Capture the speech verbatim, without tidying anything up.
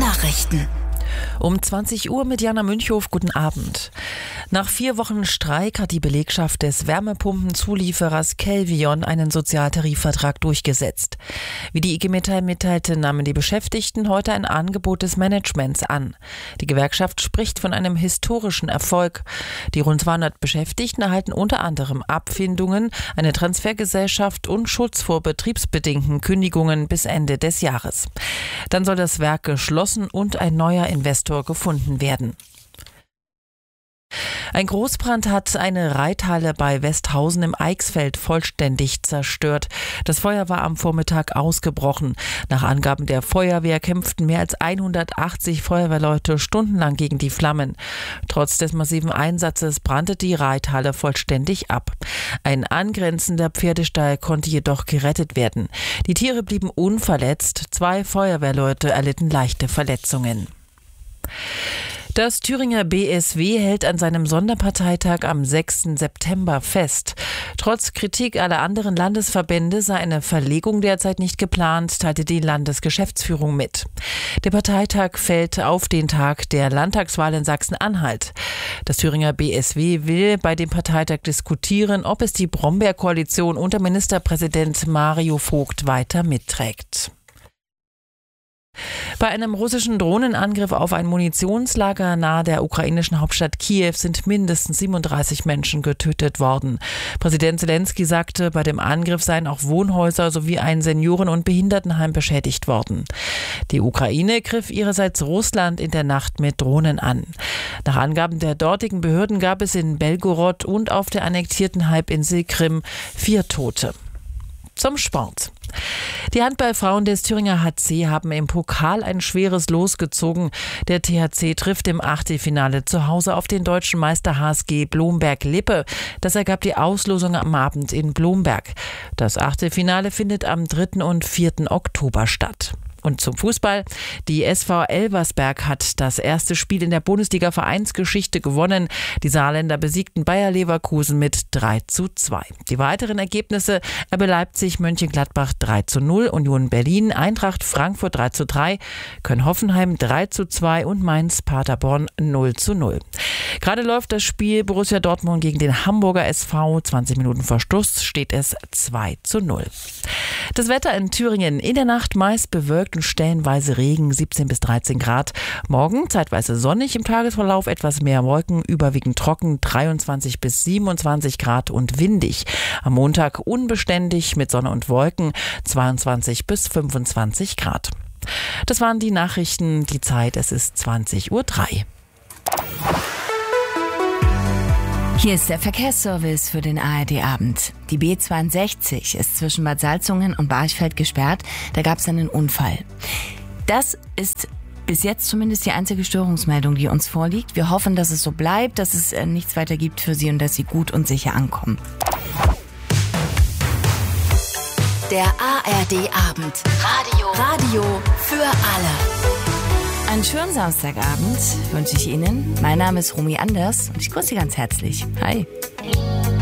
Nachrichten. Um zwanzig Uhr mit Jana Münchhof, guten Abend. Nach vier Wochen Streik hat die Belegschaft des Wärmepumpenzulieferers Kelvion einen Sozialtarifvertrag durchgesetzt. Wie die I G Metall mitteilte, nahmen die Beschäftigten heute ein Angebot des Managements an. Die Gewerkschaft spricht von einem historischen Erfolg. Die rund zweihundert Beschäftigten erhalten unter anderem Abfindungen, eine Transfergesellschaft und Schutz vor betriebsbedingten Kündigungen bis Ende des Jahres. Dann soll das Werk geschlossen und ein neuer Investor gefunden werden. Ein Großbrand hat eine Reithalle bei Westhausen im Eichsfeld vollständig zerstört. Das Feuer war am Vormittag ausgebrochen. Nach Angaben der Feuerwehr kämpften mehr als hundertachtzig Feuerwehrleute stundenlang gegen die Flammen. Trotz des massiven Einsatzes brannte die Reithalle vollständig ab. Ein angrenzender Pferdestall konnte jedoch gerettet werden. Die Tiere blieben unverletzt. Zwei Feuerwehrleute erlitten leichte Verletzungen. Das Thüringer B S W hält an seinem Sonderparteitag am sechsten September fest. Trotz Kritik aller anderen Landesverbände sei eine Verlegung derzeit nicht geplant, teilte die Landesgeschäftsführung mit. Der Parteitag fällt auf den Tag der Landtagswahl in Sachsen-Anhalt. Das Thüringer B S W will bei dem Parteitag diskutieren, ob es die Brombeerkoalition unter Ministerpräsident Mario Vogt weiter mitträgt. Bei einem russischen Drohnenangriff auf ein Munitionslager nahe der ukrainischen Hauptstadt Kiew sind mindestens siebenunddreißig Menschen getötet worden. Präsident Zelensky sagte, bei dem Angriff seien auch Wohnhäuser sowie ein Senioren- und Behindertenheim beschädigt worden. Die Ukraine griff ihrerseits Russland in der Nacht mit Drohnen an. Nach Angaben der dortigen Behörden gab es in Belgorod und auf der annektierten Halbinsel Krim vier Tote. Zum Sport. Die Handballfrauen des Thüringer H C haben im Pokal ein schweres Los gezogen. Der T H C trifft im Achtelfinale zu Hause auf den deutschen Meister H S G Blomberg-Lippe. Das ergab die Auslosung am Abend in Blomberg. Das Achtelfinale findet am dritten und vierten Oktober statt. Und zum Fußball. Die S V Elversberg hat das erste Spiel in der Bundesliga-Vereinsgeschichte gewonnen. Die Saarländer besiegten Bayer Leverkusen mit drei zu zwei. Die weiteren Ergebnisse: R B Leipzig, Mönchengladbach drei zu null, Union Berlin, Eintracht Frankfurt drei zu drei, Köln-Hoffenheim drei zu zwei und Mainz-Paderborn null zu null. Gerade läuft das Spiel Borussia Dortmund gegen den Hamburger S V. zwanzig Minuten vor Schluss steht es zwei zu null. Das Wetter in Thüringen: in der Nacht meist bewölkt und stellenweise Regen, siebzehn bis dreizehn Grad. Morgen zeitweise sonnig, im Tagesverlauf etwas mehr Wolken, überwiegend trocken, dreiundzwanzig bis siebenundzwanzig Grad und windig. Am Montag unbeständig mit Sonne und Wolken, zweiundzwanzig bis fünfundzwanzig Grad. Das waren die Nachrichten. Die Zeit, es ist zwanzig Uhr drei. Hier ist der Verkehrsservice für den A R D-Abend. Die B zweiundsechzig ist zwischen Bad Salzungen und Barchfeld gesperrt. Da gab es einen Unfall. Das ist bis jetzt zumindest die einzige Störungsmeldung, die uns vorliegt. Wir hoffen, dass es so bleibt, dass es nichts weiter gibt für Sie und dass Sie gut und sicher ankommen. Der A R D-Abend. Radio. Radio für alle. Einen schönen Samstagabend wünsche ich Ihnen. Mein Name ist Romy Anders und ich grüße Sie ganz herzlich. Hi.